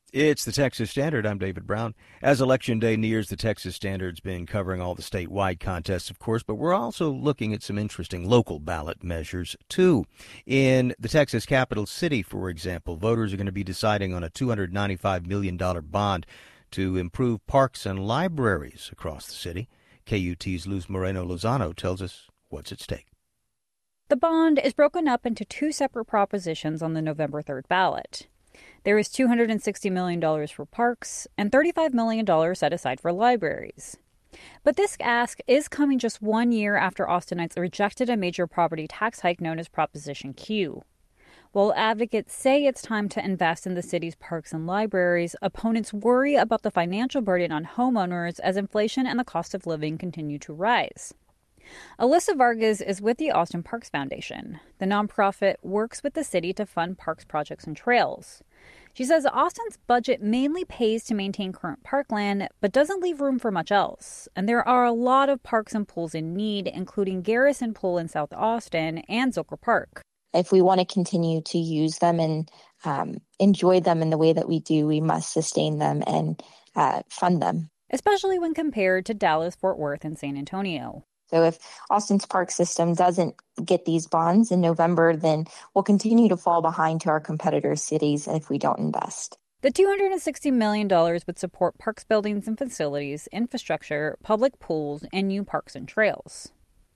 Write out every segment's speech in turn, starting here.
It's the Texas Standard. I'm David Brown. As Election Day nears, the Texas Standard's been covering all the statewide contests, of course, but we're also looking at some interesting local ballot measures, too. In the Texas capital city, for example, voters are going to be deciding on a $295 million bond to improve parks and libraries across the city. KUT's Luz Moreno-Lozano tells us what's at stake. The bond is broken up into two separate propositions on the November 3rd ballot. There is $260 million for parks and $35 million set aside for libraries. But this ask is coming just 1 year after Austinites rejected a major property tax hike known as Proposition Q. While advocates say it's time to invest in the city's parks and libraries, opponents worry about the financial burden on homeowners as inflation and the cost of living continue to rise. Alyssa Vargas is with the Austin Parks Foundation. The nonprofit works with the city to fund parks projects and trails. She says Austin's budget mainly pays to maintain current parkland, but doesn't leave room for much else. And there are a lot of parks and pools in need, including Garrison Pool in South Austin and Zilker Park. If we want to continue to use them and enjoy them in the way that we do, we must sustain them and fund them. Especially when compared to Dallas, Fort Worth, and San Antonio. So if Austin's park system doesn't get these bonds in November, then we'll continue to fall behind to our competitor cities if we don't invest. The $260 million would support parks buildings and facilities, infrastructure, public pools, and new parks and trails.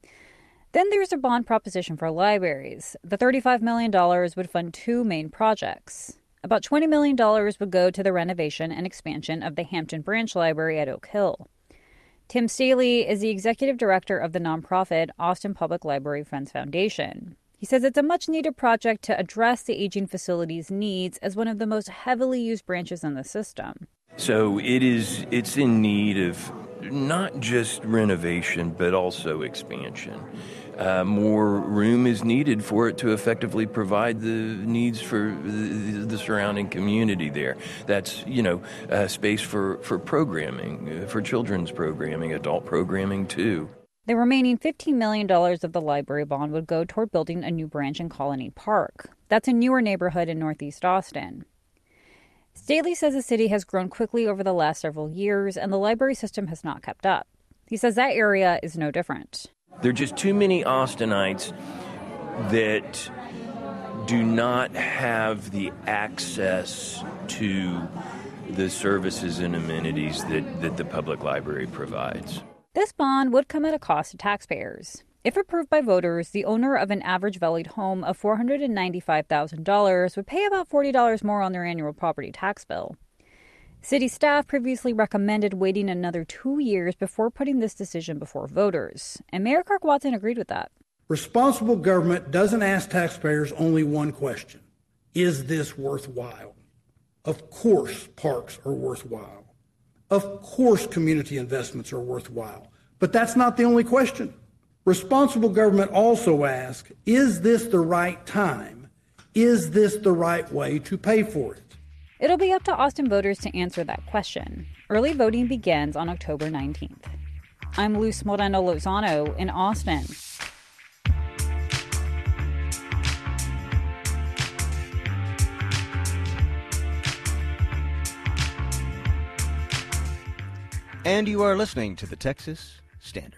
Then there's a bond proposition for libraries. The $35 million would fund two main projects. About $20 million would go to the renovation and expansion of the Hampton Branch Library at Oak Hill. Tim Staley is the executive director of the nonprofit Austin Public Library Friends Foundation. He says it's a much-needed project to address the aging facility's needs as one of the most heavily used branches in the system. So it's in need of not just renovation, but also expansion. More room is needed for it to effectively provide the needs for the surrounding community there. That's, space for programming, for children's programming, adult programming too. The remaining $15 million of the library bond would go toward building a new branch in Colony Park. That's a newer neighborhood in Northeast Austin. Staley says the city has grown quickly over the last several years, and the library system has not kept up. He says that area is no different. There are just too many Austinites that do not have the access to the services and amenities that the public library provides. This bond would come at a cost to taxpayers. If approved by voters, the owner of an average valued home of $495,000 would pay about $40 more on their annual property tax bill. City staff previously recommended waiting another 2 years before putting this decision before voters, and Mayor Kirk Watson agreed with that. Responsible government doesn't ask taxpayers only one question: is this worthwhile? Of course parks are worthwhile. Of course community investments are worthwhile. But that's not the only question. Responsible government also asks, is this the right time? Is this the right way to pay for it? It'll be up to Austin voters to answer that question. Early voting begins on October 19th. I'm Luz Moreno-Lozano in Austin. And you are listening to the Texas Standard.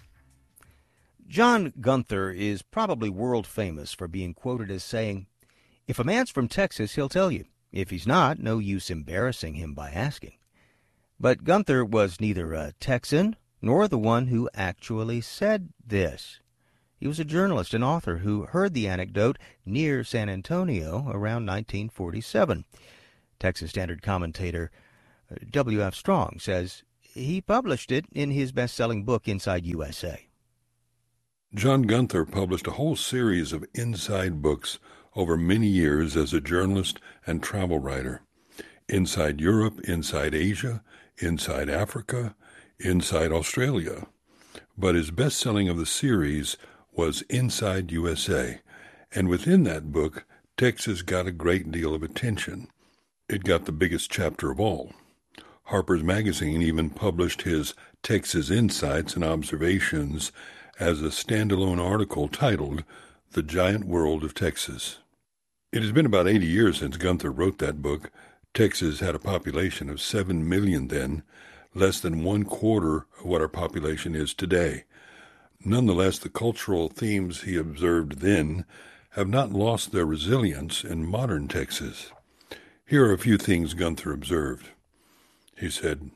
John Gunther is probably world famous for being quoted as saying, "If a man's from Texas, he'll tell you. If he's not, no use embarrassing him by asking." But Gunther was neither a Texan nor the one who actually said this. He was a journalist and author who heard the anecdote near San Antonio around 1947. Texas Standard commentator W.F. Strong says he published it in his best-selling book, Inside USA. John Gunther published a whole series of inside books over many years as a journalist and travel writer. Inside Europe, Inside Asia, Inside Africa, Inside Australia. But his best-selling of the series was Inside USA, and within that book, Texas got a great deal of attention. It got the biggest chapter of all. Harper's Magazine even published his Texas Insights and Observations as a standalone article titled The Giant World of Texas. It has been about 80 years since Gunther wrote that book. Texas had a population of 7 million then, less than 1/4 of what our population is today. Nonetheless, the cultural themes he observed then have not lost their resilience in modern Texas. Here are a few things Gunther observed. He said,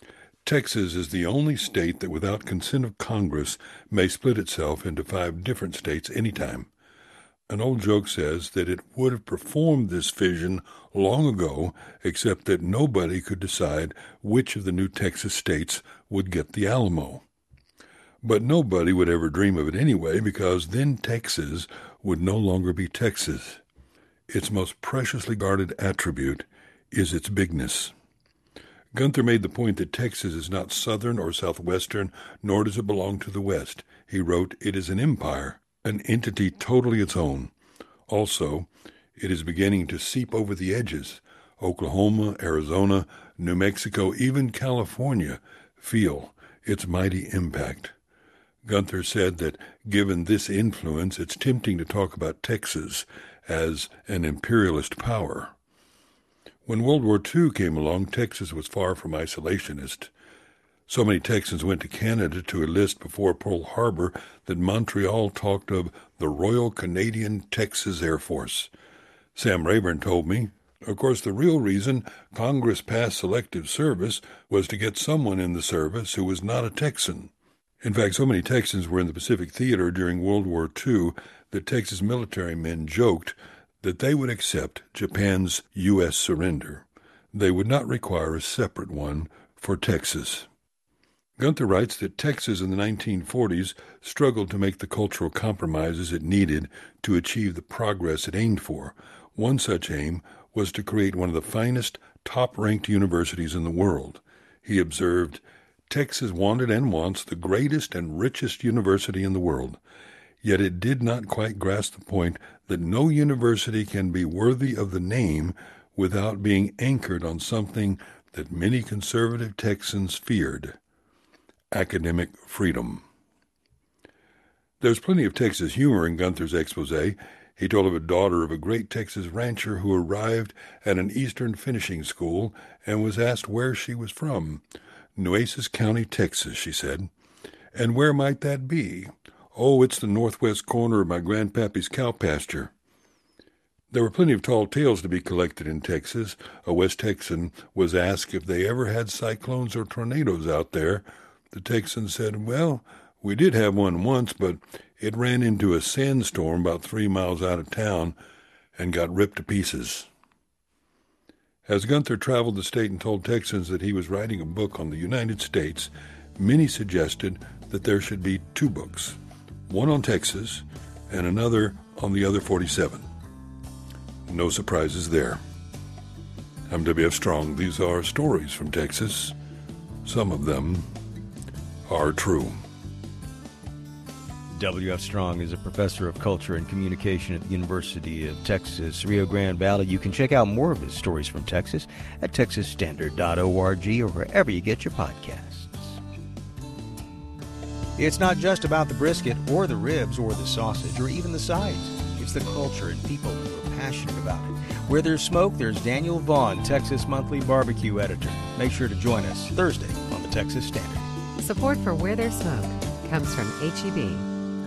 Texas is the only state that without consent of Congress may split itself into 5 different states anytime. An old joke says that it would have performed this fission long ago, except that nobody could decide which of the new Texas states would get the Alamo. But nobody would ever dream of it anyway, because then Texas would no longer be Texas. Its most preciously guarded attribute is its bigness. Gunther made the point that Texas is not southern or southwestern, nor does it belong to the West. He wrote, it is an empire, an entity totally its own. Also, it is beginning to seep over the edges. Oklahoma, Arizona, New Mexico, even California feel its mighty impact. Gunther said that given this influence, it's tempting to talk about Texas as an imperialist power. When World War II came along, Texas was far from isolationist. So many Texans went to Canada to enlist before Pearl Harbor that Montreal talked of the Royal Canadian Texas Air Force. Sam Rayburn told me, of course, the real reason Congress passed selective service was to get someone in the service who was not a Texan. In fact, so many Texans were in the Pacific Theater during World War II that Texas military men joked that they would accept Japan's U.S. surrender. They would not require a separate one for Texas. Gunther writes that Texas in the 1940s struggled to make the cultural compromises it needed to achieve the progress it aimed for. One such aim was to create one of the finest, top-ranked universities in the world. He observed, Texas wanted and wants the greatest and richest university in the world, yet it did not quite grasp the point that no university can be worthy of the name without being anchored on something that many conservative Texans feared, academic freedom. There's plenty of Texas humor in Gunther's expose. He told of a daughter of a great Texas rancher who arrived at an eastern finishing school and was asked where she was from. Nueces County, Texas, she said. And where might that be? Oh, it's the northwest corner of my grandpappy's cow pasture. There were plenty of tall tales to be collected in Texas. A West Texan was asked if they ever had cyclones or tornadoes out there. The Texan said, well, we did have one once, but it ran into a sandstorm about 3 miles out of town and got ripped to pieces. As Gunther traveled the state and told Texans that he was writing a book on the United States, many suggested that there should be 2 books, one on Texas and another on the other 47. No surprises there. I'm W.F. Strong. These are stories from Texas. Some of them are true. W.F. Strong is a professor of culture and communication at the University of Texas, Rio Grande Valley. You can check out more of his stories from Texas at texasstandard.org or wherever you get your podcasts. It's not just about the brisket or the ribs or the sausage or even the sides. It's the culture and people who are passionate about it. Where there's smoke, there's Daniel Vaughn, Texas Monthly Barbecue Editor. Make sure to join us Thursday on the Texas Standard. Support for Where There's Smoke comes from H-E-B.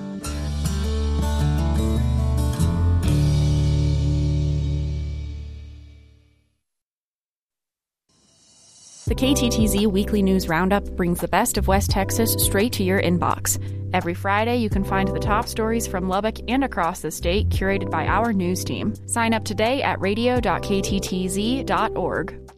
The KTTZ Weekly News Roundup brings the best of West Texas straight to your inbox. Every Friday, you can find the top stories from Lubbock and across the state, curated by our news team. Sign up today at radio.kttz.org.